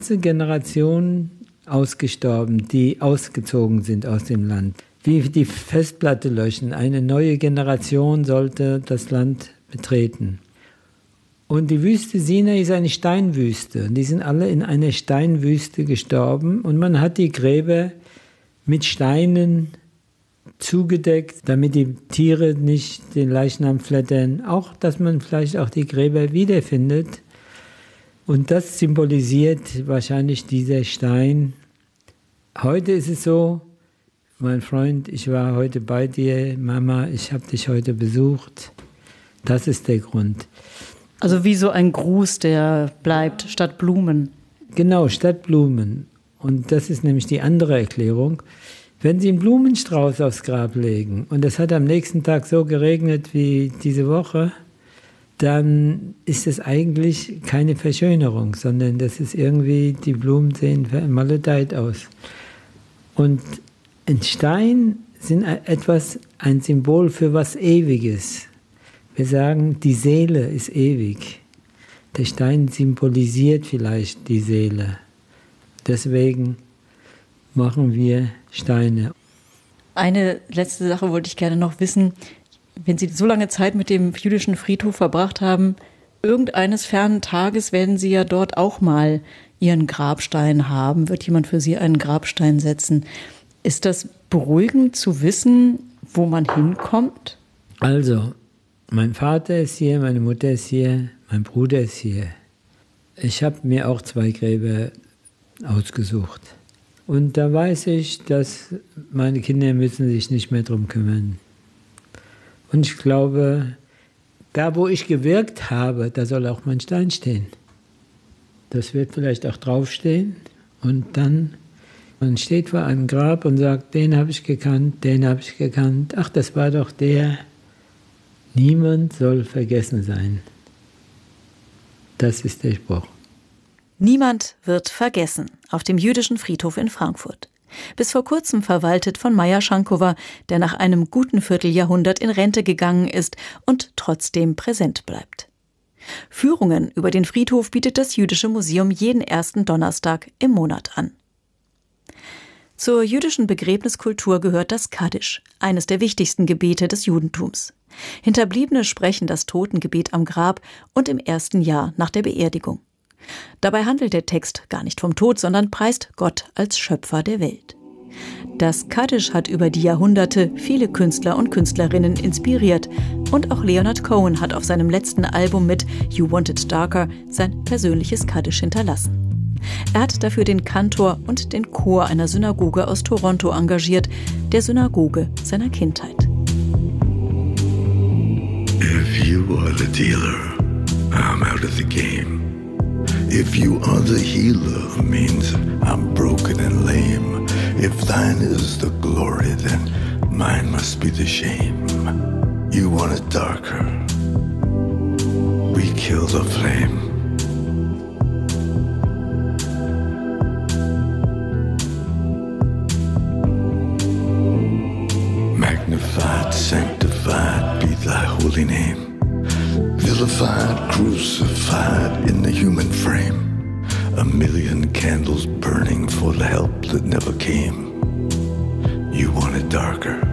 ganze Generationen ausgestorben, die ausgezogen sind aus dem Land. Wie die Festplatte löschen. Eine neue Generation sollte das Land betreten. Und die Wüste Sinai ist eine Steinwüste. Und die sind alle in einer Steinwüste gestorben. Und man hat die Gräber mit Steinen zugedeckt, damit die Tiere nicht den Leichnam flattern. Auch, dass man vielleicht auch die Gräber wiederfindet. Und das symbolisiert wahrscheinlich dieser Stein. Heute ist es so, mein Freund, ich war heute bei dir, Mama, ich habe dich heute besucht. Das ist der Grund. Also wie so ein Gruß, der bleibt, statt Blumen. Genau, statt Blumen. Und das ist nämlich die andere Erklärung. Wenn Sie einen Blumenstrauß aufs Grab legen und es hat am nächsten Tag so geregnet wie diese Woche, dann ist es eigentlich keine Verschönerung, sondern das ist irgendwie, die Blumen sehen maledeit aus. Und ein Stein sind ein Symbol für was Ewiges. Wir sagen, die Seele ist ewig. Der Stein symbolisiert vielleicht die Seele. Deswegen machen wir Steine. Eine letzte Sache wollte ich gerne noch wissen. Wenn Sie so lange Zeit mit dem jüdischen Friedhof verbracht haben, irgendeines fernen Tages werden Sie ja dort auch mal Ihren Grabstein haben. Wird jemand für Sie einen Grabstein setzen? Ist das beruhigend zu wissen, wo man hinkommt? Also, mein Vater ist hier, meine Mutter ist hier, mein Bruder ist hier. Ich habe mir auch 2 Gräber ausgesucht. Und da weiß ich, dass meine Kinder müssen sich nicht mehr drum kümmern. Und ich glaube, da wo ich gewirkt habe, da soll auch mein Stein stehen. Das wird vielleicht auch draufstehen. Und dann, man steht vor einem Grab und sagt, den habe ich gekannt, den habe ich gekannt. Ach, das war doch der. Niemand soll vergessen sein. Das ist der Spruch. Niemand wird vergessen auf dem jüdischen Friedhof in Frankfurt. Bis vor kurzem verwaltet von Maja Schankowa, der nach einem guten Vierteljahrhundert in Rente gegangen ist und trotzdem präsent bleibt. Führungen über den Friedhof bietet das Jüdische Museum jeden ersten Donnerstag im Monat an. Zur jüdischen Begräbniskultur gehört das Kaddisch, eines der wichtigsten Gebete des Judentums. Hinterbliebene sprechen das Totengebet am Grab und im ersten Jahr nach der Beerdigung. Dabei handelt der Text gar nicht vom Tod, sondern preist Gott als Schöpfer der Welt. Das Kaddisch hat über die Jahrhunderte viele Künstler und Künstlerinnen inspiriert. Und auch Leonard Cohen hat auf seinem letzten Album mit You Want It Darker sein persönliches Kaddisch hinterlassen. Er hat dafür den Kantor und den Chor einer Synagoge aus Toronto engagiert, der Synagoge seiner Kindheit. If you are the dealer, I'm out of the game. If you are the healer, means I'm broken and lame. If thine is the glory, then mine must be the shame. You want it darker, we kill the flame. Magnified, sanctified be thy holy name. Vilified, crucified in the human frame. A million candles burning for the help that never came. You want it darker,